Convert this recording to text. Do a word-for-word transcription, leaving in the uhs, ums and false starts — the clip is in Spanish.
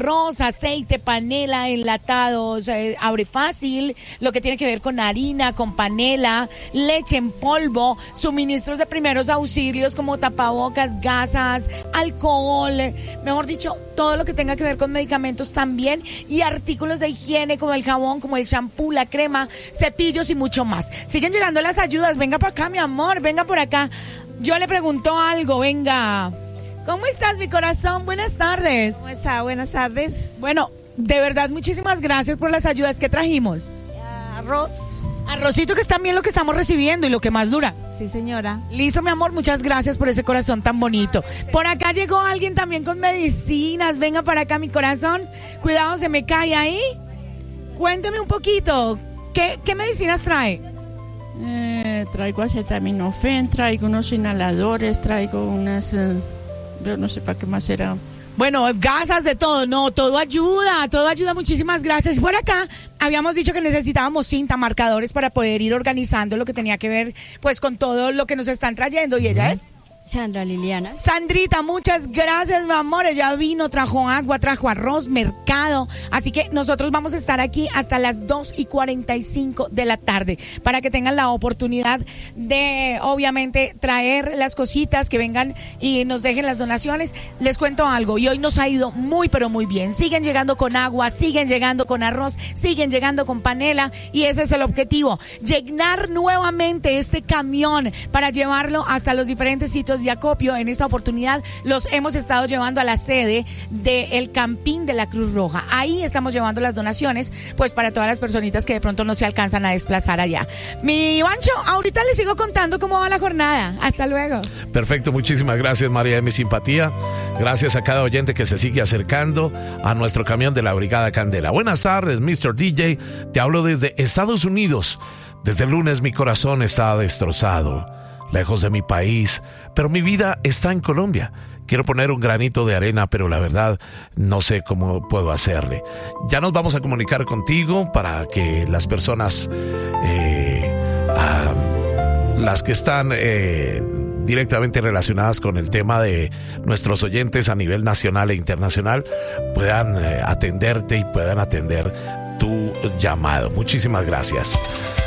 arroz, aceite, panela, enlatados, eh, abre fácil, lo que tiene que ver con harina, con panela, leche en polvo, suministros de primeros auxilios como tapabocas, gasas, alcohol, mejor dicho, todo lo que tenga que ver con medicamentos también, y artículos de higiene como el jabón, como el shampoo, la crema, cepillos y mucho más. Siguen llegando las ayudas. Venga por acá, mi amor, venga por acá. Yo le pregunto algo, venga. ¿Cómo estás, mi corazón? Buenas tardes. ¿Cómo está? Buenas tardes. Bueno, de verdad, muchísimas gracias por las ayudas que trajimos. Arroz. Arrocito, que es también lo que estamos recibiendo y lo que más dura. Sí, señora. Listo, mi amor, muchas gracias por ese corazón tan bonito. Por acá llegó alguien también con medicinas. Venga para acá, mi corazón. Cuidado, se me cae ahí. Cuénteme un poquito. ¿Qué, qué medicinas trae? Eh, traigo acetaminofén, traigo unos inhaladores, traigo unas... Eh, yo no sé para qué más era... Bueno, gasas de todo, no, todo ayuda, todo ayuda, muchísimas gracias. Por acá habíamos dicho que necesitábamos cinta, marcadores para poder ir organizando lo que tenía que ver pues con todo lo que nos están trayendo, y ella es... Sandra Liliana. Sandrita, muchas gracias, mi amor. Ella vino, trajo agua, trajo arroz, mercado. Así que nosotros vamos a estar aquí hasta las dos y cuarenta y cinco de la tarde para que tengan la oportunidad de, obviamente, traer las cositas, que vengan y nos dejen las donaciones. Les cuento algo, y hoy nos ha ido muy, pero muy bien. Siguen llegando con agua, siguen llegando con arroz, siguen llegando con panela, y ese es el objetivo. Llenar nuevamente este camión para llevarlo hasta los diferentes sitios de acopio. En esta oportunidad los hemos estado llevando a la sede del Campín de la Cruz Roja. Ahí estamos llevando las donaciones, pues para todas las personitas que de pronto no se alcanzan a desplazar allá. Mi Ivancho, ahorita les sigo contando cómo va la jornada. Hasta luego. Perfecto, muchísimas gracias, María de mi simpatía. Gracias a cada oyente que se sigue acercando a nuestro camión de la Brigada Candela. Buenas tardes, mister D J. Te hablo desde Estados Unidos. Desde el lunes mi corazón está destrozado, lejos de mi país, pero mi vida está en Colombia. Quiero poner un granito de arena, pero la verdad no sé cómo puedo hacerle. Ya nos vamos a comunicar contigo para que las personas, eh, ah, las que están eh, directamente relacionadas con el tema de nuestros oyentes a nivel nacional e internacional, puedan eh, atenderte y puedan atender tu llamado. Muchísimas gracias.